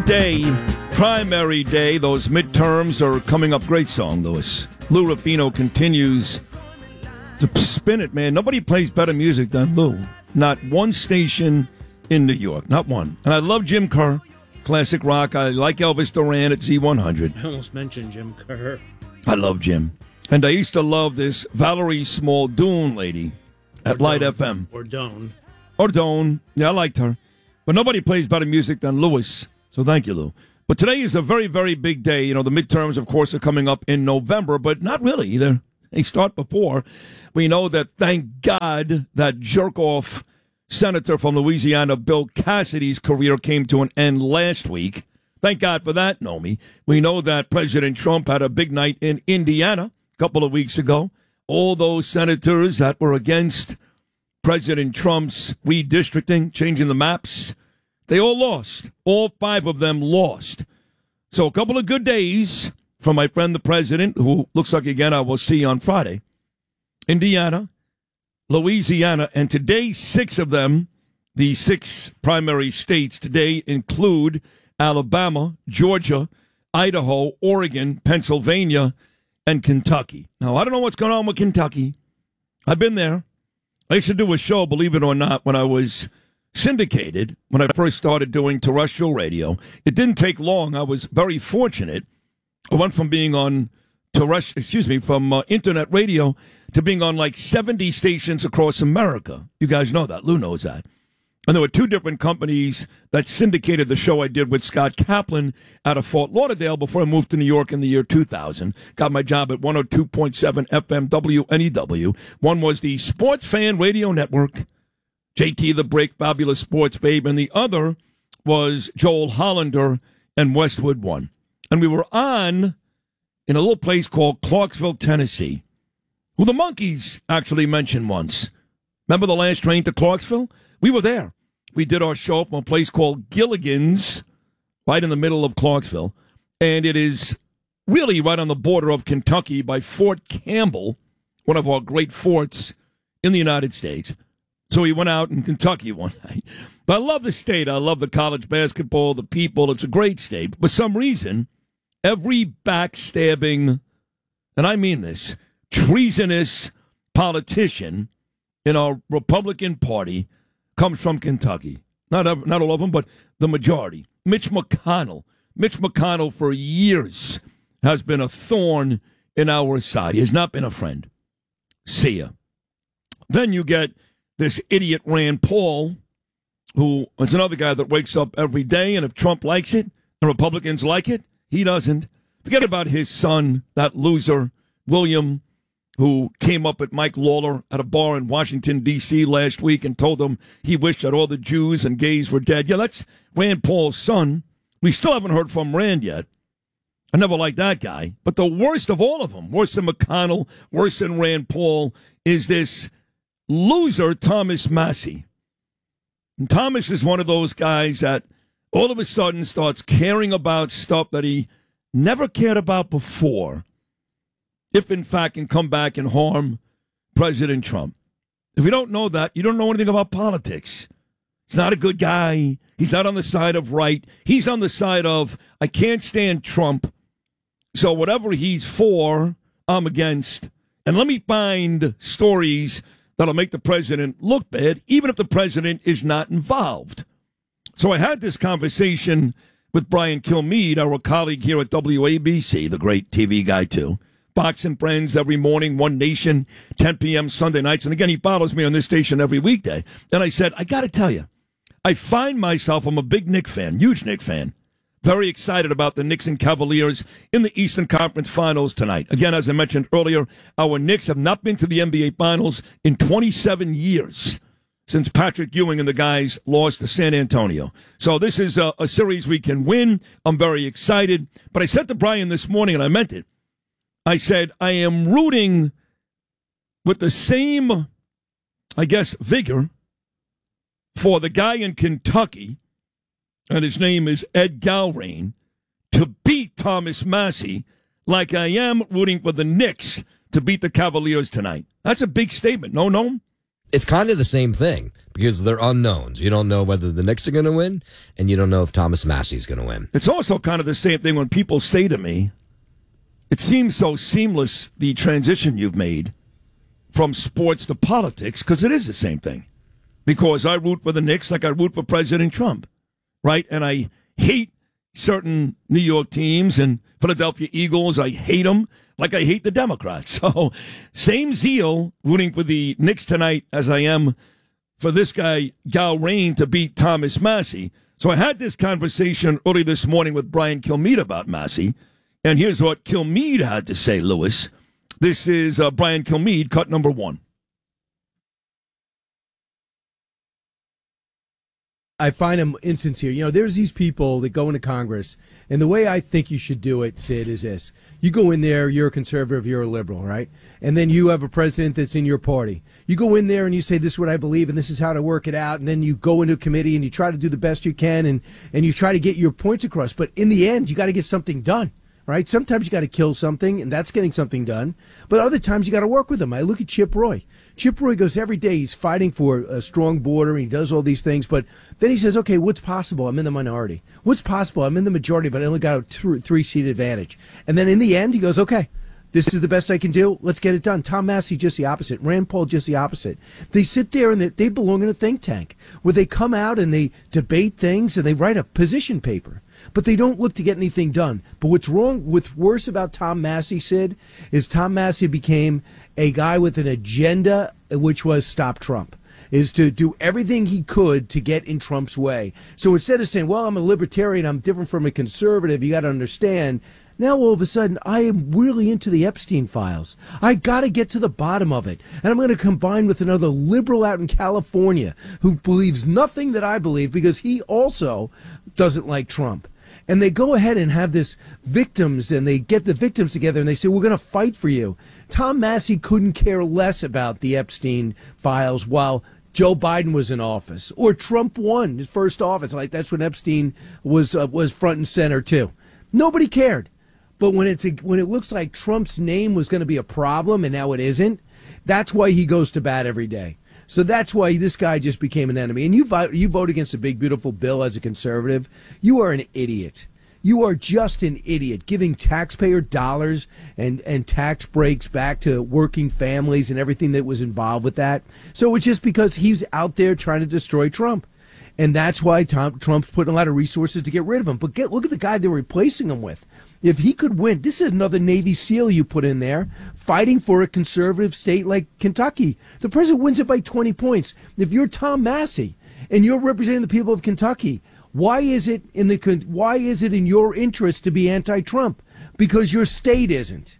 day, primary day. Those midterms are coming up. Great song, Louis. Lou Rufino continues to spin it, man. Nobody plays better music than Lou. Not one station in New York. Not one. And I love Jim Kerr, classic rock. I like Elvis Duran at Z100. I almost mentioned Jim Kerr. I love Jim. And I used to love this Valerie Small-Doon lady at Light FM. Or Doan. Yeah, I liked her. But nobody plays better music than Louis. So thank you, Lou. But today is a very, very big day. You know, the midterms, of course, are coming up in November, but not really either. They start before. We know that, thank God, that jerk-off senator from Louisiana, Bill Cassidy's career came to an end last week. Thank God for that, Nomi. We know that President Trump had a big night in Indiana a couple of weeks ago. All those senators that were against President Trump's redistricting, changing the maps, they all lost. All 5 of them lost. So a couple of good days for my friend the president, who looks like, again, I will see on Friday. Indiana, Louisiana, and today 6 of them, the 6 primary states today include Alabama, Georgia, Idaho, Oregon, Pennsylvania, and Kentucky. Now, I don't know what's going on with Kentucky. I've been there. I used to do a show, believe it or not, when I was syndicated, when I first started doing terrestrial radio. It didn't take long. I was very fortunate. I went from being on internet radio to being on like 70 stations across America. You guys know that. Lou knows that. And there were 2 different companies that syndicated the show I did with Scott Kaplan out of Fort Lauderdale before I moved to New York in the year 2000. Got my job at 102.7 FM WNEW. One was the Sports Fan Radio Network, JT the Break, Fabulous Sports Babe, and the other was Joel Hollander and Westwood One. And we were on in a little place called Clarksville, Tennessee, who the Monkees actually mentioned once. Remember the last train to Clarksville? We were there. We did our show from a place called Gilligan's, right in the middle of Clarksville. And it is really right on the border of Kentucky by Fort Campbell, one of our great forts in the United States. So we went out in Kentucky one night. But I love the state. I love the college basketball, the people. It's a great state. For some reason, every backstabbing, and I mean this, treasonous politician in our Republican Party comes from Kentucky. Not all of them, but the majority. Mitch McConnell. Mitch McConnell for years has been a thorn in our side. He has not been a friend. See ya. Then you get this idiot Rand Paul, who is another guy that wakes up every day, and if Trump likes it, the Republicans like it, he doesn't. Forget about his son, that loser, William, who came up at Mike Lawler at a bar in Washington, D.C. last week and told him he wished that all the Jews and gays were dead. Yeah, that's Rand Paul's son. We still haven't heard from Rand yet. I never liked that guy. But the worst of all of them, worse than McConnell, worse than Rand Paul, is this loser, Thomas Massie. And Thomas is one of those guys that all of a sudden starts caring about stuff that he never cared about before, if in fact can come back and harm President Trump. If you don't know that, you don't know anything about politics. He's not a good guy. He's not on the side of right. He's on the side of, I can't stand Trump, so whatever he's for, I'm against. And let me find stories that'll make the president look bad, even if the president is not involved. So I had this conversation with Brian Kilmeade, our colleague here at WABC, the great TV guy too. Fox and Friends every morning, One Nation, 10 p.m. Sunday nights. And again, he follows me on this station every weekday. And I said, I got to tell you, I find myself, I'm a big Knicks fan, huge Knicks fan, very excited about the Knicks and Cavaliers in the Eastern Conference Finals tonight. Again, as I mentioned earlier, our Knicks have not been to the NBA Finals in 27 years since Patrick Ewing and the guys lost to San Antonio. So this is a series we can win. I'm very excited. But I said to Brian this morning, and I meant it, I said, I am rooting with the same, I guess, vigor for the guy in Kentucky, and his name is Ed Galrain, to beat Thomas Massie like I am rooting for the Knicks to beat the Cavaliers tonight. That's a big statement. No? It's kind of the same thing because they're unknowns. You don't know whether the Knicks are going to win, and you don't know if Thomas Massey is going to win. It's also kind of the same thing when people say to me, it seems so seamless, the transition you've made from sports to politics, because it is the same thing. Because I root for the Knicks like I root for President Trump, right? And I hate certain New York teams and Philadelphia Eagles. I hate them like I hate the Democrats. So same zeal rooting for the Knicks tonight as I am for this guy, Gal Rain, to beat Thomas Massey. So I had this conversation early this morning with Brian Kilmeade about Massey. And here's what Kilmeade had to say, Lewis. This is Brian Kilmeade, cut number 1. I find him insincere. You know, there's these people that go into Congress, and the way I think you should do it, Sid, is this. You go in there, you're a conservative, you're a liberal, right? And then you have a president that's in your party. You go in there and you say, this is what I believe, and this is how to work it out, and then you go into a committee and you try to do the best you can, and you try to get your points across. But in the end, you got to get something done. Right? Sometimes you got to kill something, and that's getting something done. But other times you got to work with them. I look at Chip Roy. Chip Roy goes every day. He's fighting for a strong border. And he does all these things. But then he says, okay, what's possible? I'm in the minority. What's possible? I'm in the majority, but I only got a 3-seat advantage. And then in the end, he goes, okay, this is the best I can do. Let's get it done. Tom Massey, just the opposite. Rand Paul, just the opposite. They sit there and they belong in a think tank where they come out and they debate things and they write a position paper. But they don't look to get anything done. But what's worse about Tom Massey, Sid, is Tom Massey became a guy with an agenda, which was stop Trump, is to do everything he could to get in Trump's way. So instead of saying, well, I'm a libertarian, I'm different from a conservative, you got to understand, now all of a sudden I am really into the Epstein files. I got to get to the bottom of it. And I'm going to combine with another liberal out in California who believes nothing that I believe because he also doesn't like Trump. And they go ahead and have this victims, and they get the victims together, and they say, we're going to fight for you. Tom Massey couldn't care less about the Epstein files while Joe Biden was in office, or Trump won his first office. Like, that's when Epstein was front and center, too. Nobody cared. But when it looks like Trump's name was going to be a problem, and now it isn't, that's why he goes to bat every day. So that's why this guy just became an enemy. And you vote against a big, beautiful bill as a conservative. You are an idiot. You are just an idiot, giving taxpayer dollars and tax breaks back to working families and everything that was involved with that. So it's just because he's out there trying to destroy Trump. And that's why Trump's putting a lot of resources to get rid of him. But look at the guy they're replacing him with. If he could win, this is another Navy SEAL you put in there, fighting for a conservative state like Kentucky. The president wins it by 20 points. If you're Tom Massey and you're representing the people of Kentucky, why is it in your interest to be anti-Trump? Because your state isn't.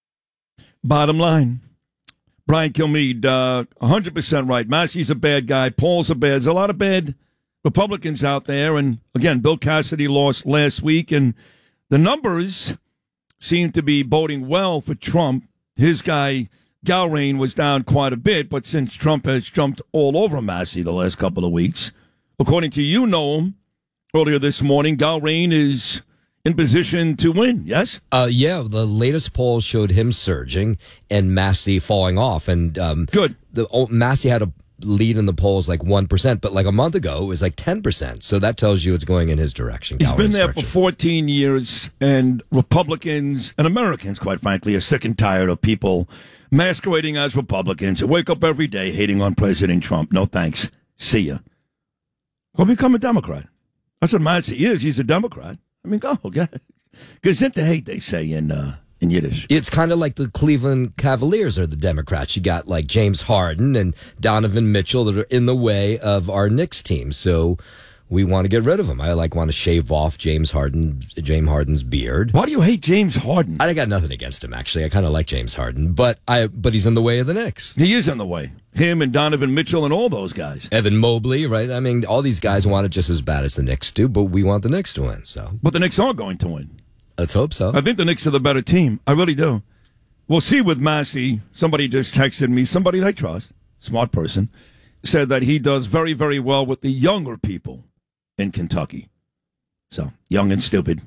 Bottom line, Brian Kilmeade, 100% right. Massey's a bad guy. Paul's a bad. There's a lot of bad Republicans out there. And again, Bill Cassidy lost last week, and the numbers seem to be boding well for Trump. His guy, Gal Rain, was down quite a bit, but since Trump has jumped all over Massey the last couple of weeks, according to Noam, earlier this morning, Gal Rain is in position to win, yes? Yeah, the latest poll showed him surging and Massey falling off. And good. Massey had a lead in the polls like 1%, but like a month ago it was like 10%. So that tells you it's going in his direction. He's been there for 14 years, and Republicans and Americans, quite frankly, are sick and tired of people masquerading as Republicans who wake up every day hating on President Trump. No thanks. See ya. Go become a Democrat. That's what Massey is. He's a Democrat. I mean, go. Gesindte hate, they say in Yiddish. It's kind of like the Cleveland Cavaliers are the Democrats. You got like James Harden and Donovan Mitchell that are in the way of our Knicks team. So we want to get rid of them. I want to shave off James Harden's beard. Why do you hate James Harden? I got nothing against him, actually. I kind of like James Harden, but he's in the way of the Knicks. He is in the way. Him and Donovan Mitchell and all those guys. Evan Mobley, right? I mean, all these guys want it just as bad as the Knicks do, but we want the Knicks to win. So, but the Knicks are going to win. Let's hope so. I think the Knicks are the better team. I really do. We'll see with Massey. Somebody just texted me, somebody I trust, smart person, said that he does very, very well with the younger people in Kentucky. So, young and stupid.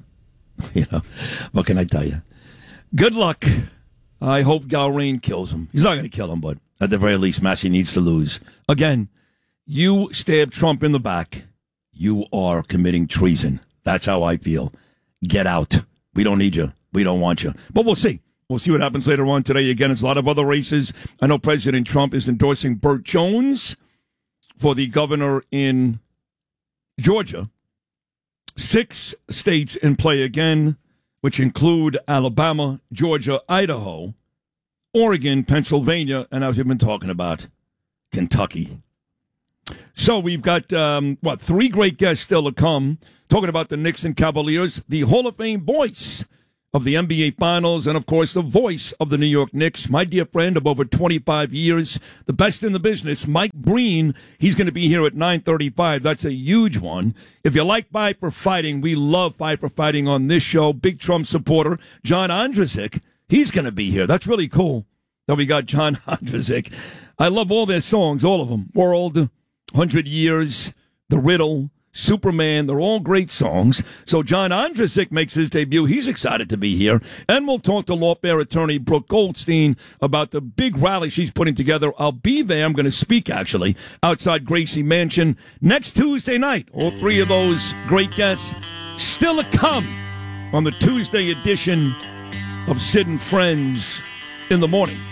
What can I tell you? Good luck. I hope Gal Rain kills him. He's not going to kill him, but At the very least, Massey needs to lose. Again, you stab Trump in the back, you are committing treason. That's how I feel. Get out. We don't need you. We don't want you. But we'll see. We'll see what happens later on today. Again, it's a lot of other races. I know President Trump is endorsing Burt Jones for the governor in Georgia. 6 states in play again, which include Alabama, Georgia, Idaho, Oregon, Pennsylvania, and as we've been talking about, Kentucky. So we've got, 3 great guests still to come. Talking about the Knicks and Cavaliers, the Hall of Fame voice of the NBA Finals, and, of course, the voice of the New York Knicks, my dear friend of over 25 years, the best in the business, Mike Breen. He's going to be here at 9:35. That's a huge one. If you like Fight for Fighting, we love Fight for Fighting on this show. Big Trump supporter, John Andrzik, he's going to be here. That's really cool that we got John Andrzik. I love all their songs, all of them. World, 100 Years, The Riddle, Superman, they're all great songs. So John Andrzik makes his debut. He's excited to be here. And we'll talk to lawfare attorney Brooke Goldstein about the big rally she's putting together. I'll be there. I'm going to speak, actually, outside Gracie Mansion next Tuesday night. All 3 of those great guests still to come on the Tuesday edition of Sid and Friends in the Morning.